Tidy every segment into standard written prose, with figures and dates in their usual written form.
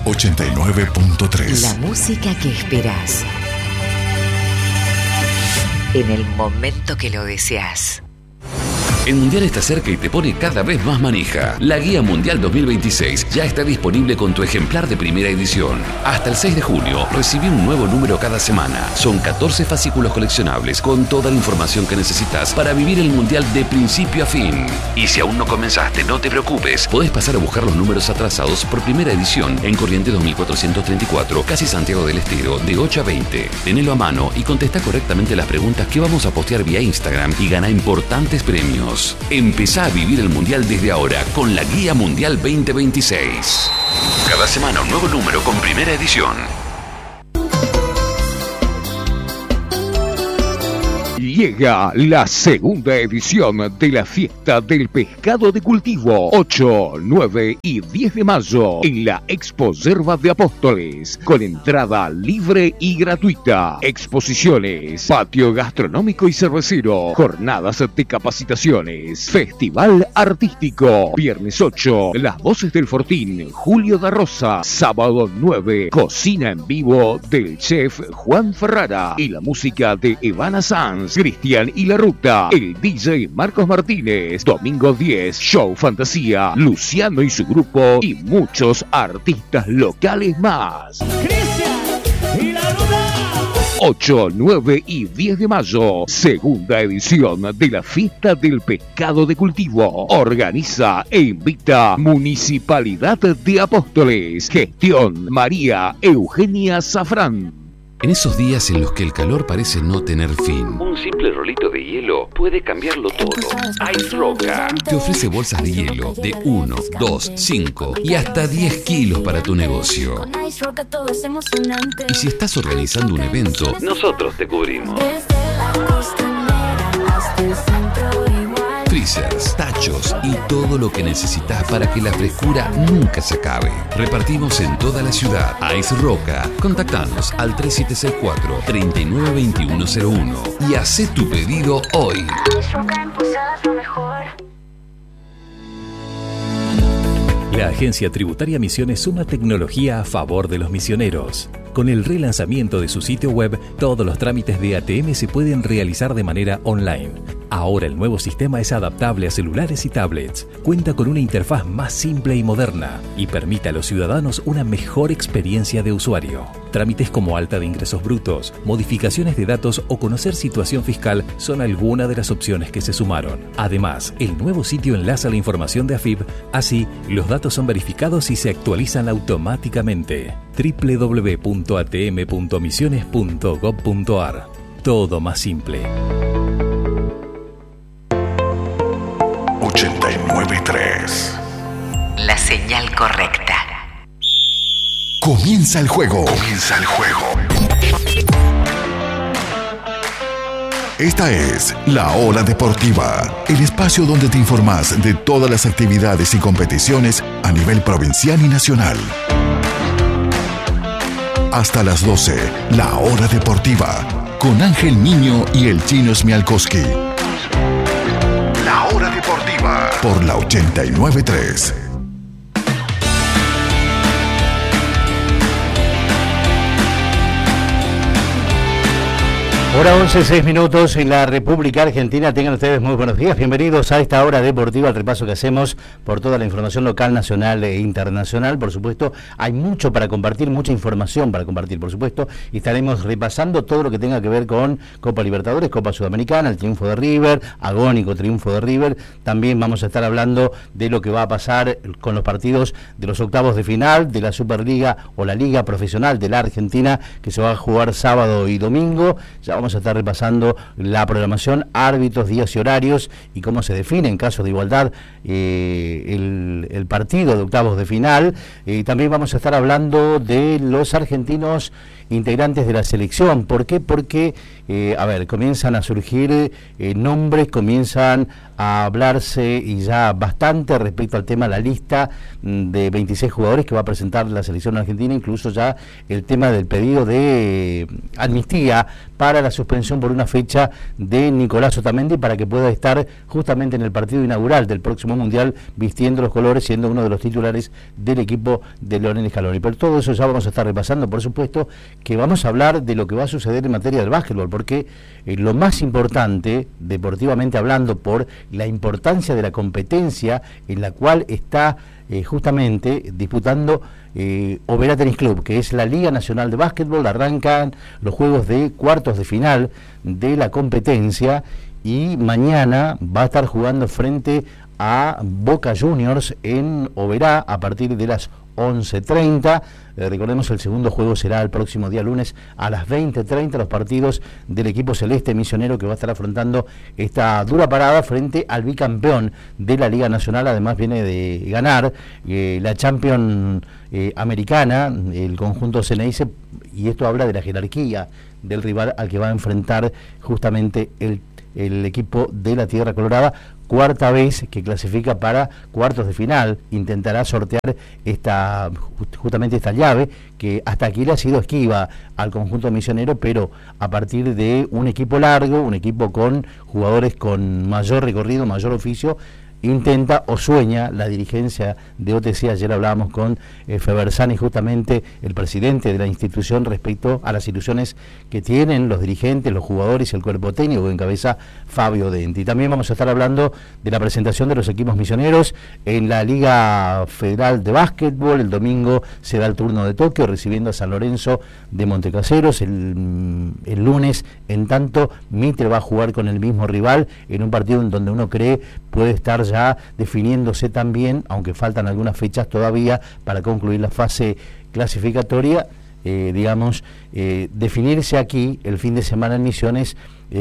89.3. La música que esperás en el momento que lo deseas. El Mundial está cerca y te pone cada vez más manija. La Guía Mundial 2026 ya está disponible con tu ejemplar de primera edición. Hasta el 6 de junio, recibí un nuevo número cada semana. Son 14 fascículos coleccionables con toda la información que necesitas para vivir el Mundial de principio a fin. Y si aún no comenzaste, no te preocupes. Podés pasar a buscar los números atrasados por primera edición en Corrientes 2434, casi Santiago del Estero, de 8 a 20. Tenelo a mano y contesta correctamente las preguntas que vamos a postear vía Instagram y gana importantes premios. Empezá a vivir el Mundial desde ahora con la Guía Mundial 2026. Cada semana un nuevo número con primera edición. Llega la segunda edición de la Fiesta del Pescado de Cultivo, 8, 9 y 10 de mayo, en la Expo Yerba de Apóstoles, con entrada libre y gratuita. Exposiciones, patio gastronómico y cervecero, jornadas de capacitaciones, festival artístico. Viernes 8, Las Voces del Fortín, Julio da Rosa. Sábado 9, cocina en vivo del chef Juan Ferrara y la música de Ivana Sanz, Cristian y La Ruta, el DJ Marcos Martínez. Domingo 10, show fantasía, Luciano y su grupo y muchos artistas locales más. Cristian y La Ruta. 8, 9 y 10 de mayo, segunda edición de la Fiesta del Pescado de Cultivo. Organiza e invita Municipalidad de Apóstoles. Gestión María Eugenia Zafrán. En esos días en los que el calor parece no tener fin, un simple rolito de hielo puede cambiarlo todo. Ice Roca te ofrece bolsas de hielo de 1, 2, 5 y hasta 10 kilos para tu negocio. Y si estás organizando un evento, nosotros te cubrimos. Freezers, tachos y todo lo que necesitas para que la frescura nunca se acabe. Repartimos en toda la ciudad. Ice Roca. Contactanos al 3764-392101 y haz tu pedido hoy. La Agencia Tributaria Misiones suma tecnología a favor de los misioneros. Con el relanzamiento de su sitio web, todos los trámites de ATM se pueden realizar de manera online. Ahora el nuevo sistema es adaptable a celulares y tablets, cuenta con una interfaz más simple y moderna y permite a los ciudadanos una mejor experiencia de usuario. Trámites como alta de ingresos brutos, modificaciones de datos o conocer situación fiscal son algunas de las opciones que se sumaron. Además, el nuevo sitio enlaza la información de AFIP, así los datos son verificados y se actualizan automáticamente. www.atm.misiones.gov.ar. Todo más simple. 89.3. La señal correcta. Comienza el juego. Comienza el juego. Esta es La Hora Deportiva, el espacio donde te informás de todas las actividades y competiciones a nivel provincial y nacional. Hasta las 12, La Hora Deportiva, con Ángel Niño y el Chino Smialkowski. La Hora Deportiva, por la 89.3. Hora 11, 6 minutos en la República Argentina. Tengan ustedes muy buenos días. Bienvenidos a esta hora deportiva, el repaso que hacemos por toda la información local, nacional e internacional. Por supuesto, hay mucho para compartir, mucha información para compartir, por supuesto. Y estaremos repasando todo lo que tenga que ver con Copa Libertadores, Copa Sudamericana, el triunfo de River, agónico triunfo de River. También vamos a estar hablando de lo que va a pasar con los partidos de los octavos de final de la Superliga o la Liga Profesional de la Argentina, que se va a jugar sábado y domingo. Ya vamos a estar repasando la programación, árbitros, días y horarios y cómo se define en caso de igualdad el partido de octavos de final. También vamos a estar hablando de los argentinos integrantes de la selección. ¿Por qué? Porque, comienzan a surgir nombres, comienzan a hablarse y ya bastante respecto al tema de la lista de 26 jugadores que va a presentar la selección argentina, incluso ya el tema del pedido de amnistía para la suspensión por una fecha de Nicolás Otamendi para que pueda estar justamente en el partido inaugural del próximo Mundial vistiendo los colores, siendo uno de los titulares del equipo de Lionel Scaloni. Pero todo eso ya vamos a estar repasando, por supuesto que vamos a hablar de lo que va a suceder en materia del básquetbol, porque lo más importante, deportivamente hablando, por la importancia de la competencia en la cual está justamente disputando Oberá Tenis Club, que es la Liga Nacional de Básquetbol. Arrancan los juegos de cuartos de final de la competencia y mañana va a estar jugando frente a Boca Juniors en Oberá a partir de las 11:30. Recordemos, el segundo juego será el próximo día lunes a las 20:30, los partidos del equipo celeste misionero, que va a estar afrontando esta dura parada frente al bicampeón de la Liga Nacional. Además viene de ganar la Champions americana, el conjunto Ceneice, y esto habla de la jerarquía del rival al que va a enfrentar justamente el equipo de la Tierra Colorada. Cuarta vez que clasifica para cuartos de final, intentará sortear justamente esta llave, que hasta aquí le ha sido esquiva al conjunto misionero, pero a partir de un equipo largo, un equipo con jugadores con mayor recorrido, mayor oficio, intenta o sueña la dirigencia de OTC. Ayer hablábamos con Febersani, justamente el presidente de la institución, respecto a las ilusiones que tienen los dirigentes, los jugadores y el cuerpo técnico que encabeza Fabio Denti. También vamos a estar hablando de la presentación de los equipos misioneros en la Liga Federal de Básquetbol. El domingo se da el turno de Tokio, recibiendo a San Lorenzo de Montecaseros. El lunes, en tanto, Mitre va a jugar con el mismo rival en un partido en donde uno cree puede estar ya definiéndose también, aunque faltan algunas fechas todavía para concluir la fase clasificatoria, definirse aquí el fin de semana en Misiones,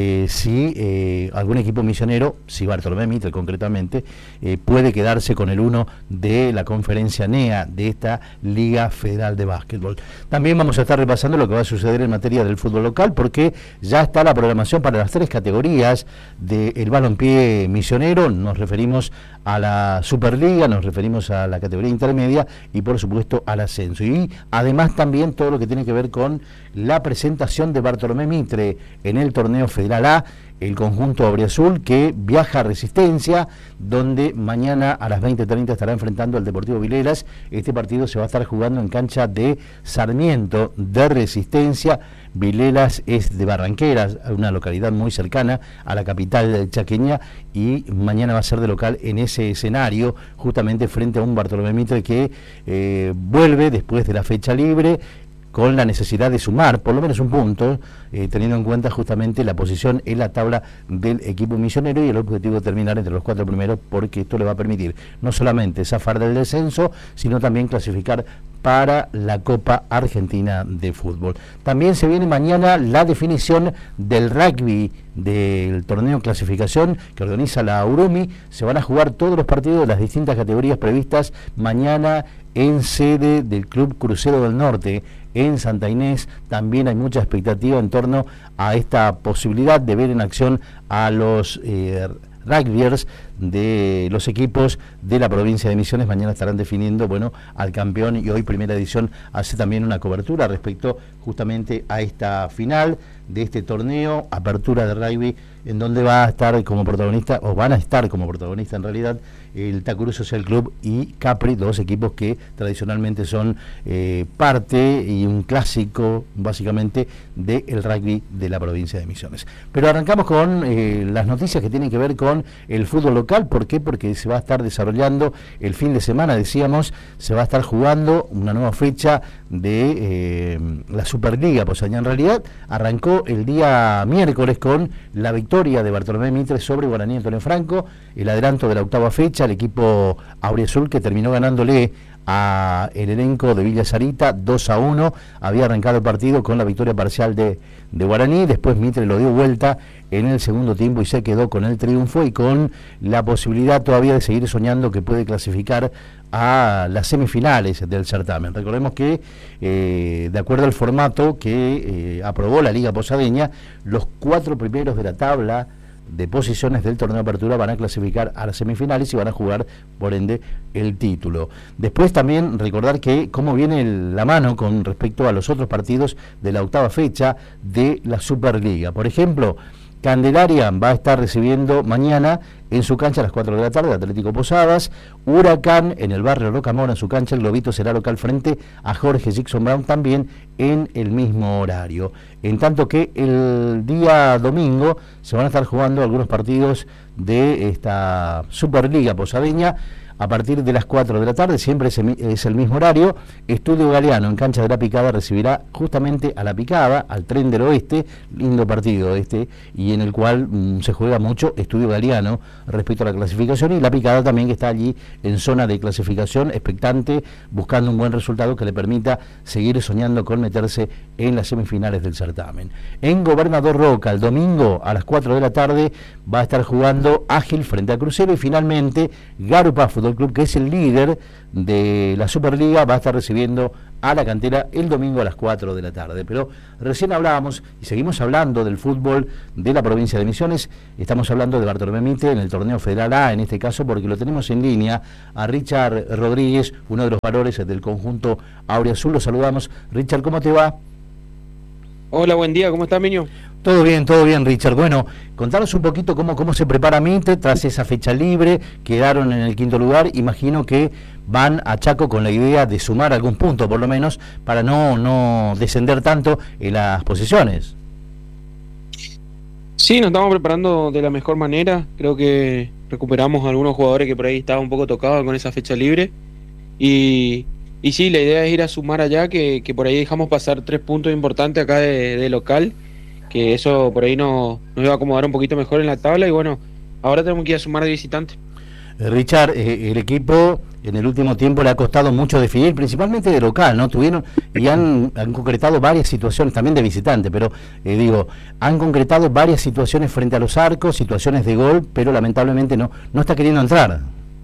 si algún equipo misionero, si Bartolomé Mitre concretamente, puede quedarse con el 1 de la conferencia NEA de esta Liga Federal de Básquetbol. También vamos a estar repasando lo que va a suceder en materia del fútbol local, porque ya está la programación para las 3 categorías del balompié misionero. Nos referimos a la Superliga, nos referimos a la categoría intermedia y por supuesto al ascenso. Y además también todo lo que tiene que ver con la presentación de Bartolomé Mitre en el torneo Federal A, el conjunto auriazul que viaja a Resistencia, donde mañana a las 20:30 estará enfrentando al Deportivo Vilelas. Este partido se va a estar jugando en cancha de Sarmiento de Resistencia. Vilelas es de Barranqueras, una localidad muy cercana a la capital chaqueña, y mañana va a ser de local en ese escenario, justamente frente a un Bartolomé Mitre que vuelve después de la fecha libre, con la necesidad de sumar por lo menos un punto, teniendo en cuenta justamente la posición en la tabla del equipo misionero, y el objetivo de terminar entre los 4 primeros, porque esto le va a permitir no solamente zafar del descenso, sino también clasificar para la Copa Argentina de Fútbol. También se viene mañana la definición del rugby, del torneo clasificación que organiza la Urumi. Se van a jugar todos los partidos de las distintas categorías previstas mañana en sede del Club Crucero del Norte en Santa Inés. También hay mucha expectativa en torno a esta posibilidad de ver en acción a los rugbyers de los equipos de la provincia de Misiones. Mañana estarán definiendo, al campeón, y hoy Primera Edición hace también una cobertura respecto justamente a esta final de este torneo, apertura de rugby, en donde va a estar como protagonista, o van a estar como protagonista en realidad, el Tacurú Social Club y Capri, dos equipos que tradicionalmente son parte y un clásico básicamente del rugby de la provincia de Misiones. Pero arrancamos con las noticias que tienen que ver con el fútbol local. ¿Por qué? Porque se va a estar desarrollando el fin de semana, decíamos, se va a estar jugando una nueva fecha de la Superliga. Pues allá en realidad arrancó el día miércoles con la victoria de Bartolomé Mitre sobre Guaraní Antonio Franco, el adelanto de la 8ª fecha, el equipo auriazul que terminó ganándole a el elenco de Villa Sarita 2-1. Había arrancado el partido con la victoria parcial de Guaraní, después Mitre lo dio vuelta en el segundo tiempo y se quedó con el triunfo y con la posibilidad todavía de seguir soñando que puede clasificar a las semifinales del certamen. Recordemos que de acuerdo al formato que aprobó la Liga Posadeña, los 4 primeros de la tabla de posiciones del torneo de apertura van a clasificar a las semifinales y van a jugar, por ende, el título. Después también recordar que cómo viene la mano con respecto a los otros partidos de la octava fecha de la Superliga. Por ejemplo, Candelaria va a estar recibiendo mañana en su cancha a las 4 de la tarde, Atlético Posadas. Huracán en el barrio Rocamora, en su cancha, el Globito será local frente a Jorge Jackson Brown, también en el mismo horario. En tanto que el día domingo se van a estar jugando algunos partidos de esta Superliga posadeña a partir de las 4 de la tarde, siempre es el mismo horario. Estudio Galeano en cancha de La Picada recibirá justamente a La Picada, al Tren del Oeste, lindo partido y en el cual se juega mucho Estudio Galeano respecto a la clasificación, y La Picada también, que está allí en zona de clasificación, expectante, buscando un buen resultado que le permita seguir soñando con meterse en las semifinales del certamen. En Gobernador Roca, el domingo a las 4 de la tarde, va a estar jugando Ágil frente a Crucero, y finalmente Garupa Fútbol Club, que es el líder de la Superliga, va a estar recibiendo a La Cantera el domingo a las 4 de la tarde. Pero recién hablábamos y seguimos hablando del fútbol de la provincia de Misiones. Estamos hablando de Bartolomé Mitre en el torneo Federal A, en este caso, porque lo tenemos en línea a Richard Rodríguez, uno de los valores del conjunto Auriazul. Lo saludamos. Richard, ¿cómo te va? Hola, buen día, ¿cómo estás, Miño? Todo bien, Richard. Bueno, contanos un poquito cómo se prepara Mitre tras esa fecha libre. Quedaron en el quinto lugar. Imagino que van a Chaco con la idea de sumar algún punto, por lo menos, para no descender tanto en las posiciones. Sí, nos estamos preparando de la mejor manera. Creo que recuperamos a algunos jugadores que por ahí estaban un poco tocados con esa fecha libre. Y sí, la idea es ir a sumar allá, que por ahí dejamos pasar 3 puntos importantes acá de local, que eso por ahí nos iba a acomodar un poquito mejor en la tabla, y bueno, ahora tenemos que ir a sumar de visitante. Richard, el equipo en el último tiempo le ha costado mucho definir, principalmente de local, ¿no? Tuvieron y han concretado varias situaciones, también de visitante, pero han concretado varias situaciones frente a los arcos, situaciones de gol, pero lamentablemente no está queriendo entrar.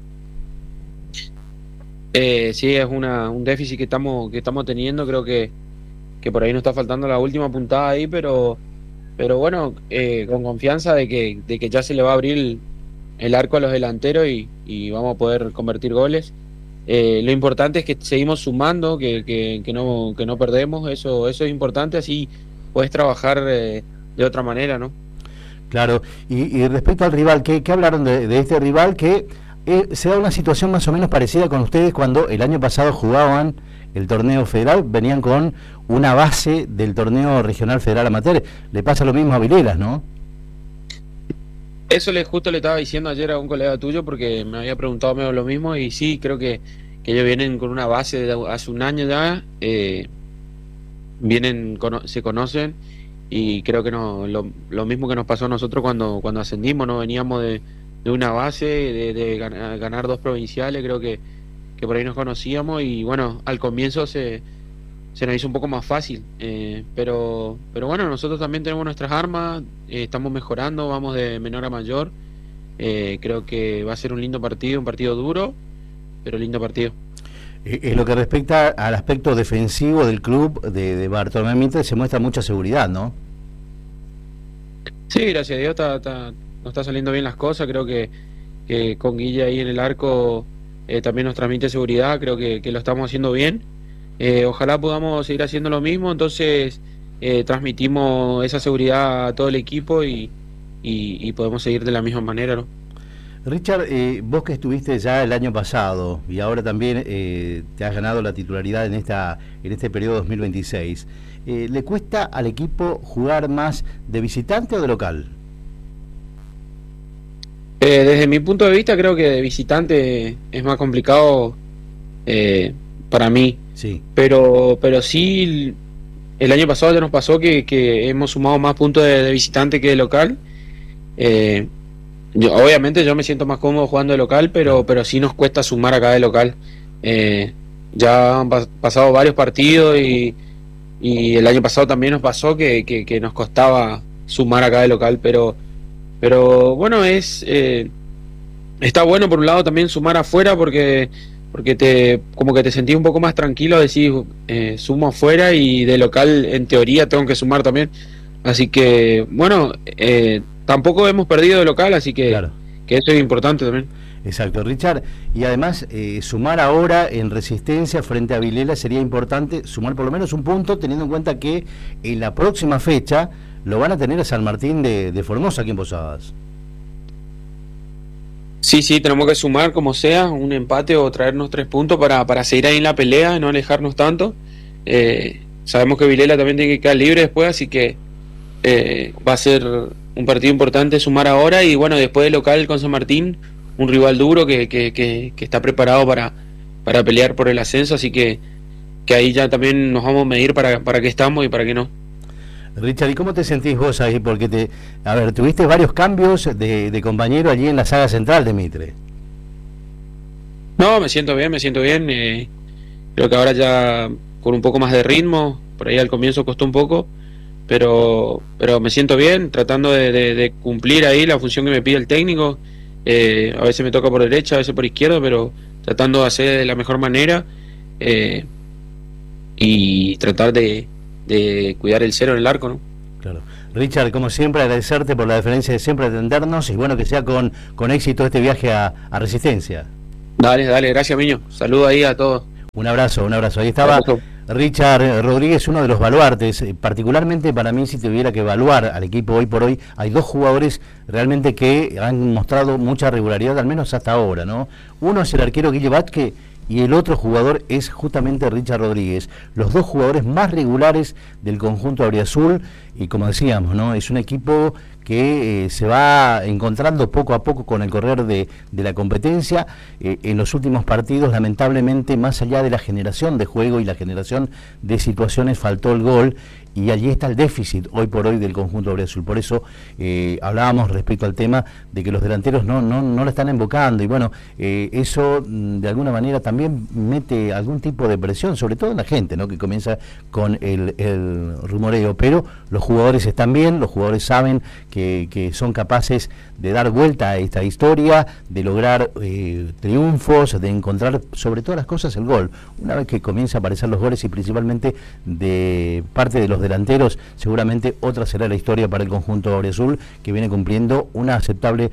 Sí, es un déficit que estamos teniendo. Creo que por ahí nos está faltando la última puntada ahí, pero bueno, con confianza de que ya se le va a abrir el arco a los delanteros y vamos a poder convertir goles. Lo importante es que seguimos sumando, que no perdemos, eso es importante, así puedes trabajar de otra manera, ¿no? Claro, y respecto al rival, ¿qué hablaron de este rival que se da una situación más o menos parecida con ustedes cuando el año pasado jugaban el torneo federal, venían con una base del torneo regional federal amateur? Le pasa lo mismo a Vilelas, ¿no? Eso justo le estaba diciendo ayer a un colega tuyo, porque me había preguntado medio lo mismo, y sí, creo que ellos vienen con una base de hace un año ya, se conocen, y creo que no, lo mismo que nos pasó a nosotros cuando ascendimos, no veníamos de una base, de ganar 2 provinciales, creo que por ahí nos conocíamos, y bueno, al comienzo se nos hizo un poco más fácil, pero bueno, nosotros también tenemos nuestras armas, estamos mejorando, vamos de menor a mayor. Creo que va a ser un lindo partido, un partido duro, pero lindo partido. En lo que respecta al aspecto defensivo del club de Bartolomé Mitre, se muestra mucha seguridad, ¿no? Sí, gracias a Dios nos está saliendo bien las cosas. Creo que con Guille ahí en el arco también nos transmite seguridad. Creo que lo estamos haciendo bien. Ojalá podamos seguir haciendo lo mismo, entonces transmitimos esa seguridad a todo el equipo y podemos seguir de la misma manera, ¿no? Richard, vos que estuviste ya el año pasado y ahora también te has ganado la titularidad en este periodo 2026, ¿le cuesta al equipo jugar más de visitante o de local? Desde mi punto de vista, creo que de visitante es más complicado para mí. Sí. Pero sí, el año pasado ya nos pasó que hemos sumado más puntos de visitante que de local. Obviamente yo me siento más cómodo jugando de local, pero sí nos cuesta sumar acá de local. Ya han pasado varios partidos y el año pasado también nos pasó que nos costaba sumar acá de local, pero bueno, está bueno por un lado también sumar afuera, porque como que te sentís un poco más tranquilo, decís sumo afuera, y de local en teoría tengo que sumar también, así que bueno, tampoco hemos perdido de local, así que, claro, que eso es importante también. Exacto, Richard. Y además, sumar ahora en Resistencia frente a Vilela sería importante, sumar por lo menos un punto, teniendo en cuenta que en la próxima fecha lo van a tener a San Martín de Formosa aquí en Posadas. Sí, tenemos que sumar como sea, un empate o traernos 3 puntos para seguir ahí en la pelea, no alejarnos tanto. Sabemos que Vilela también tiene que quedar libre después, así que va a ser un partido importante sumar ahora, y bueno, después del local con San Martín, un rival duro que está preparado para pelear por el ascenso, así que ahí ya también nos vamos a medir para qué estamos y para qué no. Richard, ¿y cómo te sentís vos ahí? Porque tuviste varios cambios de compañero allí en la saga central de Mitre. No, me siento bien. Creo que ahora ya con un poco más de ritmo, por ahí al comienzo costó un poco, pero me siento bien, tratando de cumplir ahí la función que me pide el técnico. A veces me toca por derecha, a veces por izquierda, pero tratando de hacer de la mejor manera, y tratar de cuidar el cero en el arco, ¿no? Claro. Richard, como siempre, agradecerte por la deferencia de siempre atendernos, y bueno, que sea con éxito este viaje a Resistencia. Dale, gracias, Miño. Saludo ahí a todos. Un abrazo. Ahí estaba Richard Rodríguez, uno de los baluartes. Particularmente para mí, si tuviera que evaluar al equipo hoy por hoy, hay 2 jugadores realmente que han mostrado mucha regularidad, al menos hasta ahora, ¿no? Uno es el arquero Guille Vázquez, y el otro jugador es justamente Richard Rodríguez, los 2 jugadores más regulares del conjunto auriazul, y como decíamos, ¿no? Es un equipo que se va encontrando poco a poco con el correr de la competencia. En los últimos partidos, lamentablemente, más allá de la generación de juego y la generación de situaciones, faltó el gol, y allí está el déficit hoy por hoy del conjunto auriazul. Por eso hablábamos respecto al tema de que los delanteros no lo están invocando, y bueno, eso de alguna manera también mete algún tipo de presión, sobre todo en la gente, ¿no?, que comienza con el rumoreo, pero los jugadores están bien, los jugadores saben que son capaces de dar vuelta a esta historia, de lograr triunfos, de encontrar sobre todas las cosas el gol. Una vez que comienza a aparecer los goles, y principalmente de parte de los delanteros, seguramente otra será la historia para el conjunto auriazul, que viene cumpliendo una aceptable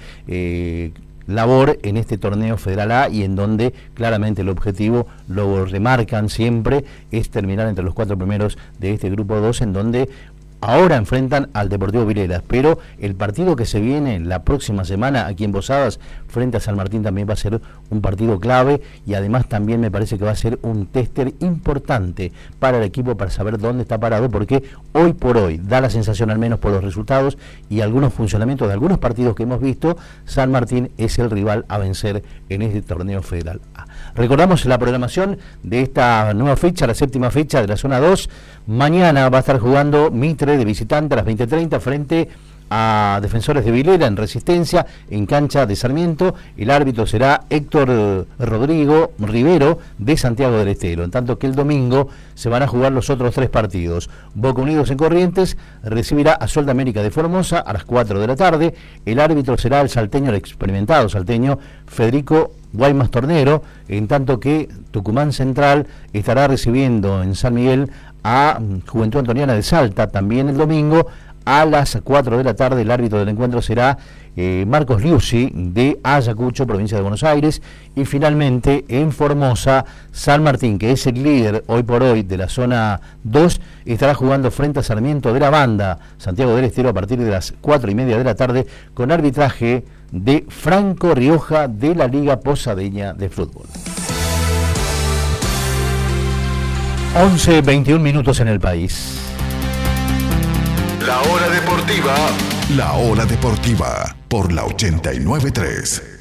labor en este torneo Federal A, y en donde claramente el objetivo, lo remarcan siempre, es terminar entre los 4 primeros de este grupo 2, en donde ahora enfrentan al Deportivo Vilela, pero el partido que se viene la próxima semana aquí en Posadas frente a San Martín también va a ser un partido clave, y además también me parece que va a ser un tester importante para el equipo, para saber dónde está parado, porque hoy por hoy da la sensación, al menos por los resultados y algunos funcionamientos de algunos partidos que hemos visto, San Martín es el rival a vencer en este torneo Federal A. Recordamos la programación de esta nueva fecha, la 7ª fecha de la zona 2. Mañana va a estar jugando Mitre de visitante a las 20:30 frente a Defensores de Vilela en Resistencia, en cancha de Sarmiento. El árbitro será Héctor Rodrigo Rivero de Santiago del Estero, en tanto que el domingo se van a jugar los otros 3 partidos. Boca Unidos en Corrientes recibirá a Sol de América de Formosa a las 4 de la tarde. El árbitro será el salteño, el experimentado salteño Federico Guaymas Tornero, en tanto que Tucumán Central estará recibiendo en San Miguel a Juventud Antoniana de Salta también el domingo a las 4 de la tarde. El árbitro del encuentro será Marcos Liuzzi de Ayacucho, provincia de Buenos Aires. Y finalmente en Formosa, San Martín, que es el líder hoy por hoy de la zona 2, estará jugando frente a Sarmiento de la Banda, Santiago del Estero, a partir de las 4:30 de la tarde, con arbitraje de Franco Rioja de la Liga Posadeña de Fútbol. 11:21 minutos en el país. La hora deportiva. La hora deportiva por la 89.3.